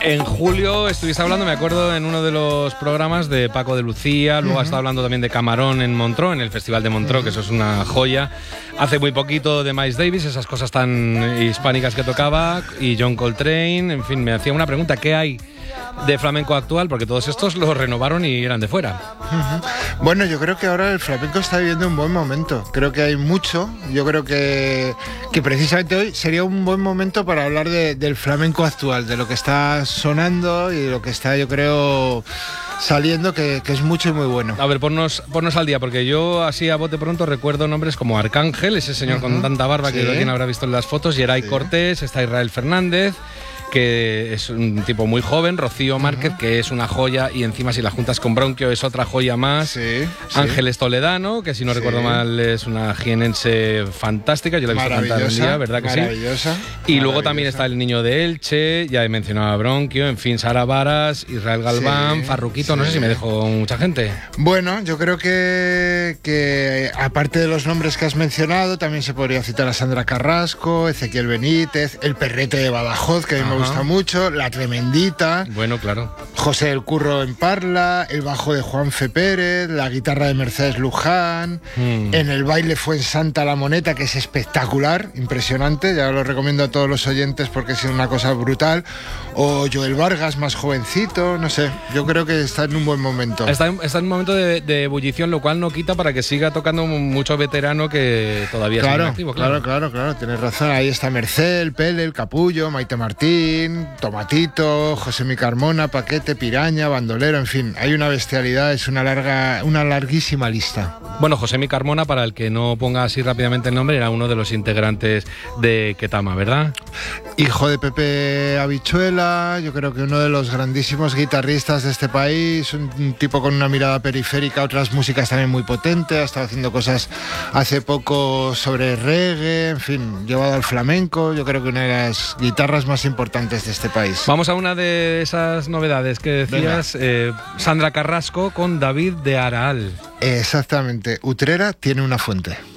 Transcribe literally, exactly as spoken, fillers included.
En julio estuviste hablando, me acuerdo, en uno de los programas de Paco de Lucía, luego uh-huh. has estado hablando también de Camarón en Montreux, en el Festival de Montreux, uh-huh. que eso es una joya. Hace muy poquito de Miles Davis, esas cosas tan hispánicas que tocaba, y John Coltrane, en fin, me hacía una pregunta, ¿qué hay de flamenco actual? Porque todos estos los renovaron y eran de fuera. Uh-huh. Bueno, yo creo que ahora el flamenco está viviendo un buen momento. Creo que hay mucho. Yo creo que, que precisamente hoy sería un buen momento para hablar de, del flamenco actual, de lo que está sonando y de lo que está, yo creo, saliendo, que, que es mucho y muy bueno. A ver, ponnos, ponnos al día, porque yo así a bote pronto recuerdo nombres como Arcángel, ese señor uh-huh. con tanta barba, sí. que alguien habrá visto en las fotos, Yeray sí. Cortés, está Israel Fernández, que es un tipo muy joven, Rocío Márquez, uh-huh. que es una joya, y encima si la juntas con Bronquio es otra joya más. Sí, Ángeles sí. Toledano, que si no sí. recuerdo mal es una jienense fantástica, yo la he visto cantar un día, ¿verdad que sí? Maravillosa. Y luego también está el Niño de Elche, ya he mencionado a Bronquio, en fin, Sara Varas, Israel Galván, sí, Farruquito, sí. no sé si me dejo mucha gente. Bueno, yo creo que, que aparte de los nombres que has mencionado, también se podría citar a Sandra Carrasco, Ezequiel Benítez, el Perrete de Badajoz, que a mí me gusta mucho, La Tremendita. Bueno, claro. José del Curro en Parla, el bajo de Juanfe Pérez, la guitarra de Mercedes Luján, mm. en el baile fue en Santa La Moneta, que es espectacular, impresionante, ya lo recomiendo a todos los oyentes porque es una cosa brutal. O Joel Vargas, más jovencito, no sé, yo creo que está en un buen momento. Está en, está en un momento de, de ebullición, lo cual no quita para que siga tocando mucho veterano que todavía claro, es activo. Claro, claro, claro, claro, tienes razón. Ahí está Merced, el Pele, el Capullo, Maite Martín, Tomatito, José Mi Carmona, Paquete, Piraña, Bandolero, en fin, hay una bestialidad, es una larga, una larguísima lista. Bueno, José Mi Carmona, para el que no ponga así rápidamente el nombre, era uno de los integrantes de Ketama, ¿verdad? Hijo de Pepe Habichuela, yo creo que uno de los grandísimos guitarristas de este país, un, un tipo con una mirada periférica, otras músicas también muy potentes, ha estado haciendo cosas hace poco sobre reggae, en fin, llevado al flamenco, yo creo que una de las guitarras más importantes de este país. Vamos a una de esas novedades que decías, eh, Sandra Carrasco con David de Araal. Exactamente, Utrera tiene una fuente.